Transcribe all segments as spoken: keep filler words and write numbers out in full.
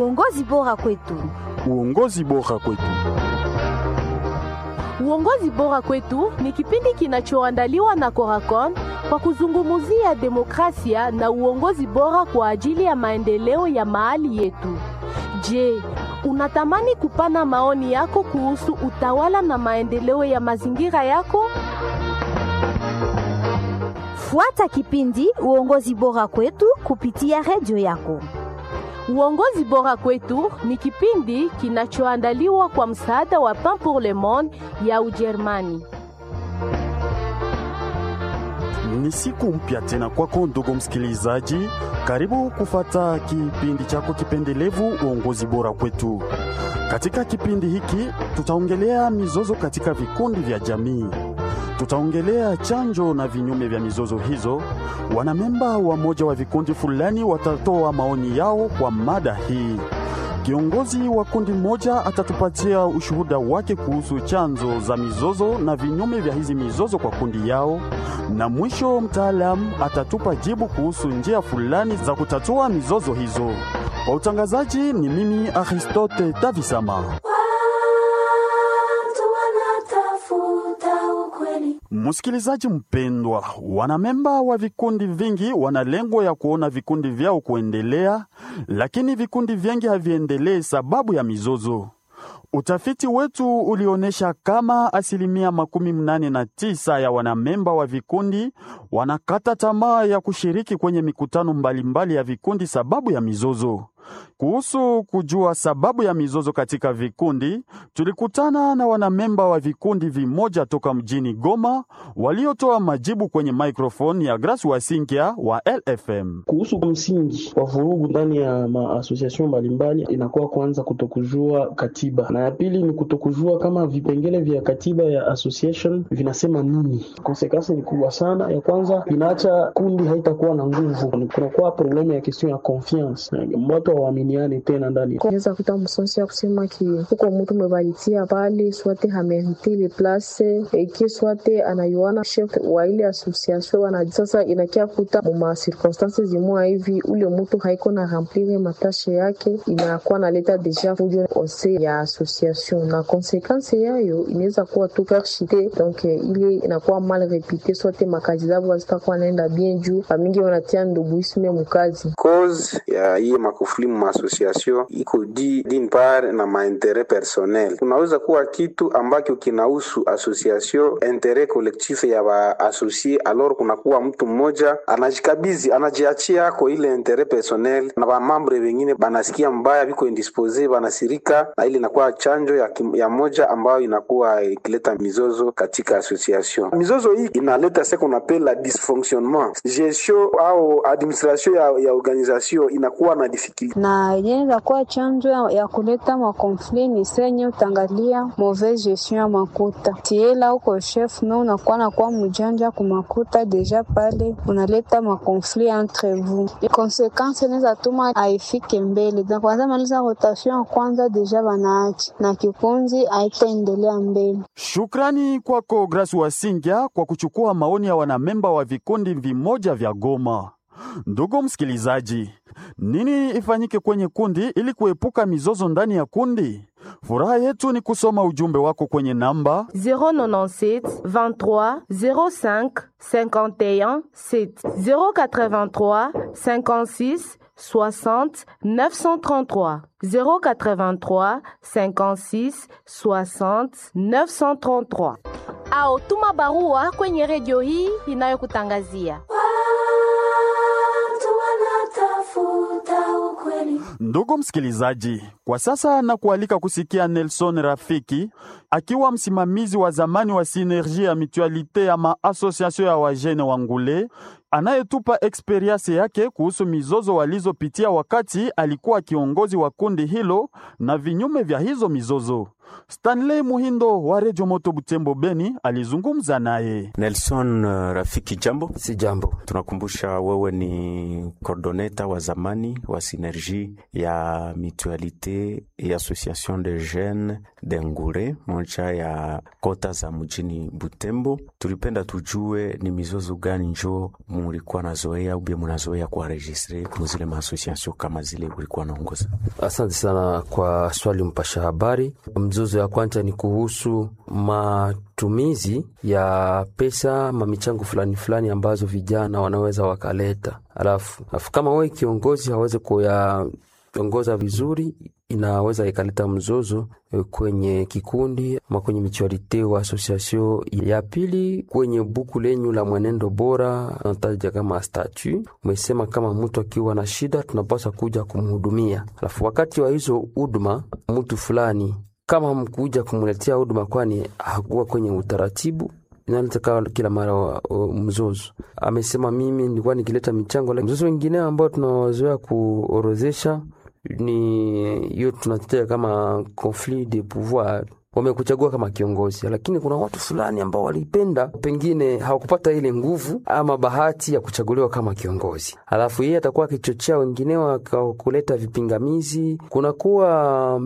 Uongozi bora kwetu. Uongozi bora kwetu. Uongozi bora kwetu ni kipindi kinachoandaliwa na Coracon kwa kuzungumzia demokrasia na uongozi bora kwa ajili ya maendeleo ya mahali yetu. Je, unatamani kupana maoni yako kuhusu utawala na maendeleo ya mazingira yako? Fuata kipindi Uongozi bora kwetu kupitia redio yako. Uongozi bora kwetu ni kipindi kinachoandaliwa kwa msaada wa Pain pour le Monde ya Ujerumani. Ni siku mpya tena kwako ndugu msikilizaji. Karibu kufata kipindi chako kipendelevu Uongozi bora kwetu. Katika kipindi hiki tutaongelea mizozo katika vikundi vya jamii. Tutaongelea chanjo na vinyume vya mizozo hizo. Wanamemba wa moja wa vikundi fulani watatoa maoni yao kwa mada hii. Kiongozi wa kundi moja atatupatia ushuhuda wake kuhusu chanzo za mizozo na vinyume vya hizi mizozo kwa kundi yao. Na mwisho mtaalamu atatupa jibu kuhusu njia fulani za kutatua mizozo hizo. Kwa utangazaji ni mimi Aristote Tavisama. Msikilizaji mpendwa, wanamemba wa vikundi vingi wana lengo ya kuona vikundi vyao kuendelea, lakini vikundi vingi haviendelee sababu ya mizozo. Utafiti wetu ulionesha kama asilimia makumi mnane na tisa ya wanamemba wa vikundi wanakata tamaa ya kushiriki kwenye mikutano mbalimbali mbali ya vikundi sababu ya mizozo. Kuhusu kujua sababu ya mizozo katika vikundi, tulikutana na wanamemba wa vikundi vimoja toka mjini Goma waliotoa majibu kwenye microphone ya Grace Wasinkia wa L F M. Kuhusu msingi wa vurugu ndani ya maassociation mbalimbali, inakuwa kwanza kutokujua katiba, na ya pili ni kutokujua kama vipengele vya katiba ya association vinasema nini. Konsekansi ni kubwa sana. Ya kwanza inaacha kundi haitakuwa na nguvu, kunakuwa problemu ya question ya confiance, watu waaminiane tena ndani. Kwanza kuta msonsi ya kusema ki huko mtu mbalitia pale swate hameriti le place eki swate anayuana chef wa ile association wana sasa inakia kuta mu circonstances zimwa hivi ule mtu haiko na remplir matashe yake, inakuwa na leta deja fujo ose ya association, na konsekansi yayo inaweza kuwa tu perchite, donc ile inakuwa mal répété, swate makazi zao hazitakuwa naenda bien juu pamingi wanatia nduguisme mukazi. Cause ya hii makuflimu ma association iko di d'une part na maintérêt personnel. Kunaweza kuwa kitu ambacho kinahusu association intérêt collectif ya ba associé, alors kunakuwa mtu mmoja anajikabizi anajiachia kwa ile intérêt personnel, na ba membre wengine banasikia mbaya, biko indisposé, banasirika, na ile inakuwa chanjo ya, ya moja ambayo inakuwa ikileta mizozo katika association. Mizozo hii inaleta ce qu'on appelle la dysfonctionnement gestion au administration ya, ya organisation inakuwa na difficulty, na yenza kuwa chanjo ya, ya kuleta makonfli ni senye utangalia mauvaise gestion ya makuta. Tiela uko chef no unakuwa na kwa mjanja kumakuta, deja pale unaleta makonfli entre vous. Les conséquences inaweza tuma haifike mbele. Na kwanza maliza rotation kwanza deja banaachi na kikunzi haitaendelea mbele. Shukrani kwako Grace Wasingia kwa kuchukua maoni ya wanamemba wa vikundi vimoja vya Goma. Ndugu msikilizaji, nini ifanyike kwenye kundi ili kuepuka mizozo ndani ya kundi? Furaha yetu ni kusoma ujumbe wako kwenye namba zero nine sept vingt-trois zero cinq cinquante et un sept zero quatre-vingt-trois cinquante-six soixante neuf cent trente-trois zero quatre-vingt-trois cinquante-six soixante neuf cent trente-trois. Au tuma barua kwenye redio hii inayokutangazia. Ndugu msikilizaji, kwa sasa na kualika kusikia Nelson Rafiki akiwa msimamizi wa zamani wa Synergie ya Mutualité ya ma association ya wajene wa Ngule, anayetupa experience yake kuhusu mizozo walizopitia wakati alikuwa kiongozi wa kundi hilo na vinyume vya hizo mizozo. Stanley Muhindo wa Radio Moto Butembo Beni alizungumza naye. Nelson uh, Rafiki, jambo. Si jambo. Tunakumbusha wewe ni coordoneta wa zamani wa Synergie ya Mutualité et Association de Jeunes de Ngure, moja ya kota za mjini Butembo. Tulipenda tujue ni mizozo gani njo mulikuwa nazoea au mnazoea kuwaregistre kwa zile maassociation kama zile ulikuwa naongoza? Asante sana kwa swali mpasha habari. Mzozo ya kwanza ni kuhusu matumizi ya pesa mamichango fulani fulani ambazo vijana wanaweza wakaleta. Alafu, alafu kama wewe kiongozi hawezi kuyaongoza vizuri, inaweza ikaleta mzozo kwenye kikundi ama kwenye michualite wa association. Ya pili, kwenye buku lenyu la mwenendo bora nataja kama statut, umesema kama mtu akiwa na shida tunapaswa kuja kumhudumia. Alafu wakati wa hizo huduma mtu fulani kama mkuja kumuletea huduma kwani hakuwa kwenye utaratibu, inaleta kila mara mzozo. Amesema mimi nilikuwa nikileta michango. Mzozo wengine ambao tunawazoea kuorozesha ni hiyo tunataja kama conflit de pouvoir. Wamekuchagua kama kiongozi, lakini kuna watu fulani ambao walipenda pengine hawakupata ile nguvu ama bahati ya kuchaguliwa kama kiongozi. Alafu yeye atakuwa kichochea wengine kuleta vipingamizi, kuna kuwa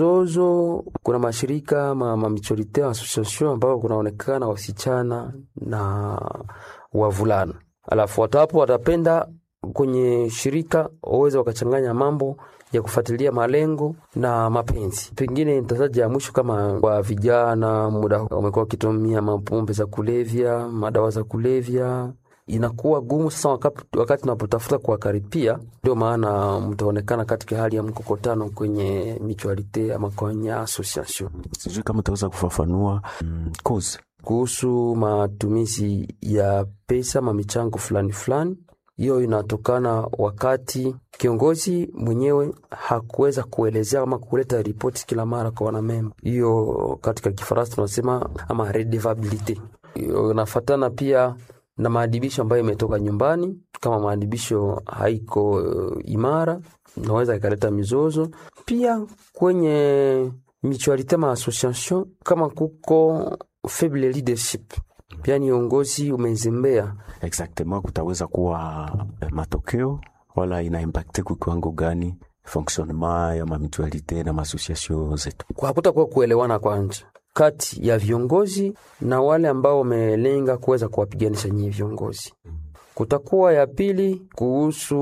mzozo. Kuna mashirika ma, ma michorite association ambao kunaonekana wasichana na wavulana. Alafu watapo watapenda kwenye shirika waweze wakachanganya mambo ya kufuatilia malengo na mapenzi. Pengine nitataja mwisho kama kwa vijana muda wamekuwa kitumia mapombe za kulevya, madawa za kulevya. Inakuwa gumu sasa wakati, wakati tunapotafuta kuwakaripia. Ndio maana mtaonekana katika hali ya mkokotano kwenye mutualite ama kwenye association. Sijui kama utaweza kufafanua mm, cause kuhusu matumizi ya pesa mamichango fulani fulani. Hiyo inatokana wakati kiongozi mwenyewe hakuweza kuelezea ama kuleta ripoti kila mara kwa wanamemba. Hiyo katika Kifaransa tunasema ama redevabilite. Hiyo inafuatana pia na maadibisho ambayo imetoka nyumbani. Kama maadibisho haiko uh, imara, inaweza ikaleta mizozo. Pia kwenye mutualite ma association kama kuko faible leadership, pia ni uongozi umezembea. Exactement, kutaweza kuwa matokeo wala ina impact kwa kiwango gani fonctionnement ya mutualite na association zetu? Kwa hakuta kwa kuelewana kwanza kati ya viongozi na wale ambao wamelenga kuweza kuwapiganisha nyinyi viongozi. Kutakuwa ya pili kuhusu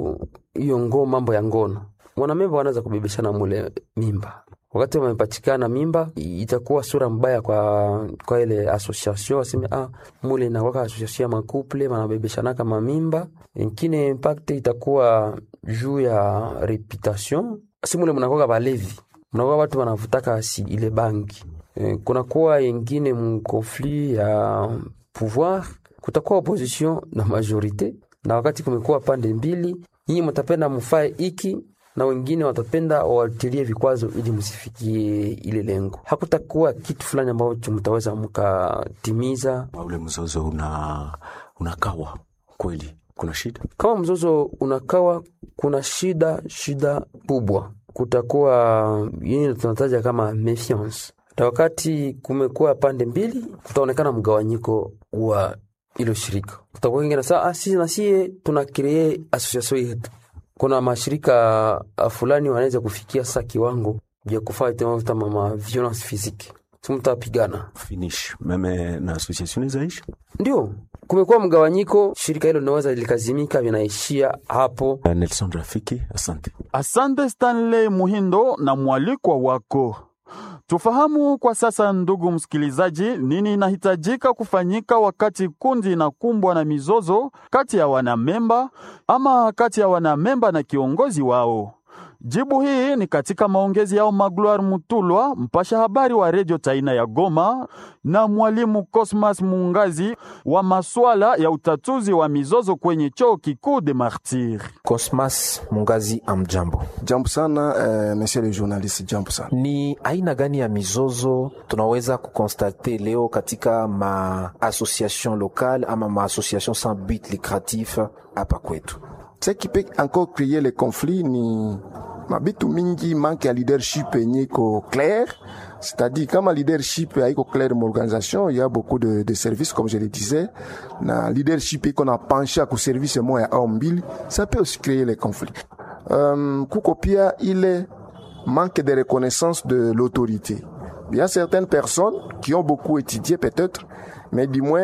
hiyo ngo mambo ya ngono. Wanamemba wanaweza kubebeshana mule mimba. Wakati wamepatikana mimba, itakuwa sura mbaya kwa kwa ile association. Waseme ah mule na waka association ya couple wanabebeshana kama mimba. Ingine impact itakuwa juu ya reputation. Si mule mnakoga balevi, mnakoga watu wanavutaka si ile banki. E, kuna kuwa ingine mkonflit ya pouvoir. Kutakuwa opposition na majorite, na wakati kumekuwa pande mbili, nyinyi mtapenda mfae iki na wengine watapenda watilie vikwazo ili msifikie ile lengo. Hakutakuwa kitu fulani ambacho mtaweza mkatimiza. Ule mzozo una unakawa kweli kuna shida. Kama mzozo unakawa kuna shida shida kubwa. Kutakuwa yini tunataja kama méfiance. Na wakati kumekuwa pande mbili, kutaonekana mgawanyiko wa ilo shirika. Kutakuwa wengine sasa ah sisi na sisi tuna create association yetu. Kuna mashirika fulani wanaweza kufikia sasa kiwango ya kufanya tena kama violence physique. Tumtapigana finish meme na association zaishi. Ndio kumekuwa mgawanyiko, shirika hilo linaweza likazimika, vinaishia hapo. Nelson Rafiki, asante. Asante Stanley Muhindo na mwalikwa wako. Tufahamu kwa sasa, ndugu msikilizaji, nini inahitajika kufanyika wakati kundi inakumbwa na mizozo kati ya wanamemba ama kati ya wanamemba na kiongozi wao. Jibu hii ni katika maongezi yao Magloire Mutulwa, mpasha habari wa Radio Taina ya Goma, na mwalimu Cosmas Mungazi wa masuala ya utatuzi wa mizozo kwenye chuo kikuu de Martyr. Cosmas Mungazi, amjambo. Jambo sana eh, monsieur le journaliste, jambo sana. Ni aina gani ya mizozo tunaweza kukonstate leo katika ma association locale ama ma association sans but lucratif hapa kwetu? Ce qui peut encore créer les conflits ni mabitu mingi, manque ya leadership nyiko clair. C'est-à-dire, comme leadership haiko clair dans l'organisation, il y a beaucoup de, de services, comme je le disais. Na leadership qu'on a penché à ku service moi à Ombili, ça peut aussi créer les conflits. Euh, Kukopia, il est manque de reconnaissance de l'autorité. Il y a certaines personnes qui ont beaucoup étudié peut-être, mais du moins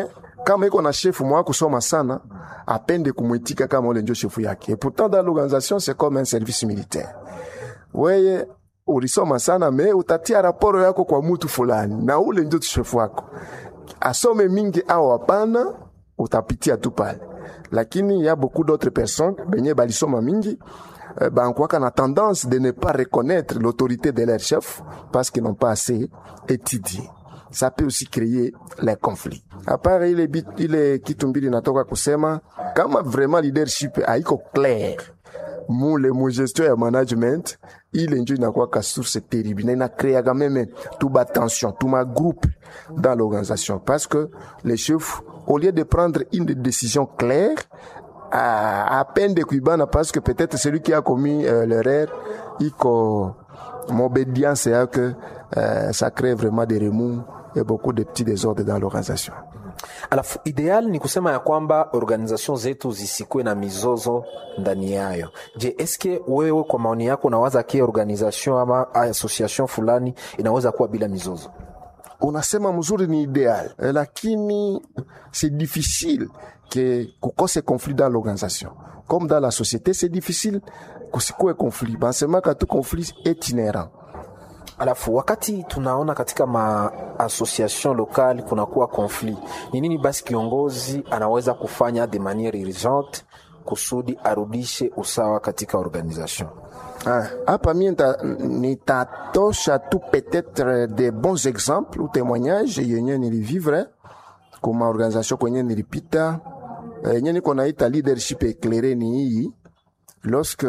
kama iko na chef mwa kusoma sana apende kumwitika kama ule ndio chef yake. Et pourtant dans l'organisation c'est comme un service militaire. Weye ulisoma sana me utatia raporo yako kwa mtu fulani na ule ndio chef wako. Asome mingi au hapana utapitia tu pale. Lakini il y a beaucoup d'autres personnes benye balisoma mingi euh, ben quoi qu'on a tendance de ne pas reconnaître l'autorité de leur chef parce qu'ils n'ont pas assez étudié. Ça peut aussi créer les conflits. À part ile ile kitu mbili natoka kusema kama vraiment leadership haiko clair mule mu gestion ya management ile ndio inakuwa ka source terrible na ina créer quand même tout bas tension tout ma groupe dans l'organisation parce que les chefs au lieu de prendre une décision claire à, à peine de kuibana parce que peut-être celui qui a commis euh, l'erreur iko m'obédience c'est que euh, ça crée vraiment des remous et beaucoup de petits désordres dans l'organisation. Alafu ideal ni kusema ya kwamba organization zetu zisikuwe na mizozo ndani yayo. Je, eske wewe kwa maoni yako unawaza kia organization ama association fulani inaweza kuwa bila mizozo? Unasema mzuri ni ideal, lakini c'est difficile que kukose conflit dans l'organisation. Comme dans la société, c'est difficile kusikuwe conflit. Bansema ka tout conflit est inhérent. Alafu wakati tunaona katika ma association locale kunakuwa conflit, ni nini basi kiongozi anaweza kufanya de manière urgente kusudi arudishe usawa katika organisation? Ah, hapa mimi nitatosha tu peut-être des bons exemples ou témoignages yenye nilivivre kuma organisation kwenye nilipita yenye niko naita leadership éclairé ni hii. Lorsque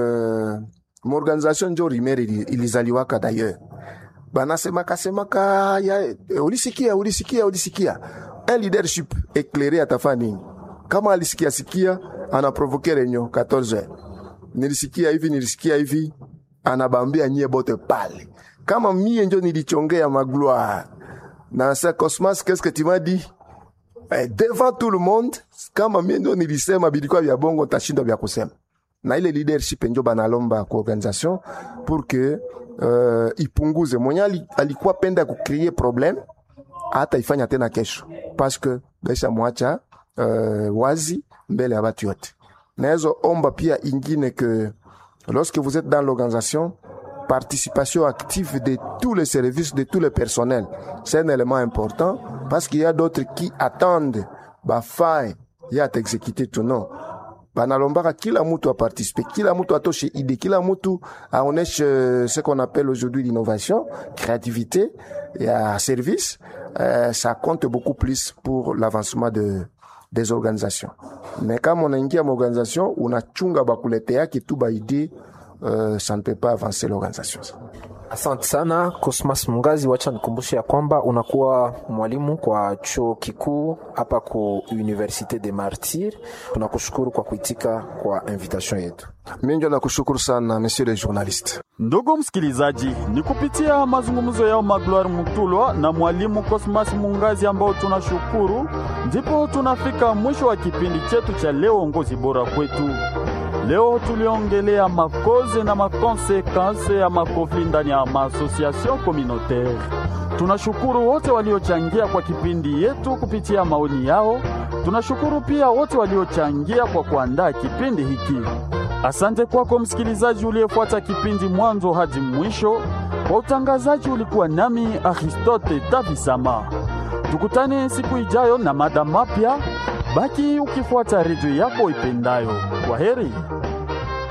mon organisation ndio rimere ilizaliwaka d'ailleurs banasema kasema ka ya ulisikia ulisikia ulisikia un leadership éclairé atafanya nini? Kama alisikia sikia ana provoquer réunion quatorze heures, nilisikia hivi nilisikia hivi anabambia nyie bote pale. Kama mie ndio nilichongea magloire na sa Cosmas, qu'est-ce que tu m'as dit eh, devant tout le monde? Kama mie ndio nilisema bilikuwa vya bongo tashinda vya kusema. Na ile leadership ndio banalomba kwa organisation pour que euh, ipunguze mwenye alikuwa penda kucreate problem hata ifanya tena kesho parce que besha mwacha euh, wazi mbele ya watu yote. Naezo omba pia ingine que lorsque vous êtes dans l'organisation, participation active de tous les services, de tous les personnels, c'est un élément important parce qu'il y a d'autres qui attendent ba faille ya t'exécuter tout non. Banalombaka kila mtu a participer, kila mtu atoshe idée, kila mtu aoneshe ce qu'on appelle aujourd'hui l'innovation, créativité et à service, euh, ça compte beaucoup plus pour l'avancement de des organisations. Mais kama unaingia ma organisation, unachunga bakuletea kitu ba idée, euh, ça ne peut pas avancer l'organisation. Asante sana Cosmas Mungazi, wacha nikumbushe ya kwamba unakuwa mwalimu kwa chuo kikuu hapa ku Université des Martyrs. Tunakushukuru kwa kuitika kwa invitation yetu. Mimi ndio nakushukuru sana monsieur le journaliste. Ndugu msikilizaji, ni kupitia mazungumzo yao Magloire Mutulwa na mwalimu Cosmas Mungazi ambao tunashukuru, ndipo tunafika mwisho wa kipindi chetu cha leo Uongozi Bora Kwetu. Leo tuliongelea makoze na makonsekanse ya makofli ndani ya maassociation communautaire. Tunashukuru wote waliochangia kwa kipindi yetu kupitia maoni yao. Tunashukuru pia wote waliochangia kwa kuandaa kipindi hiki. Asante kwako msikilizaji uliyefuata kipindi mwanzo hadi mwisho. Kwa utangazaji ulikuwa nami Aristote Tavisama. Tukutane siku ijayo na mada mapya. Baki ukifuata redio yako ipendayo. Kwaheri.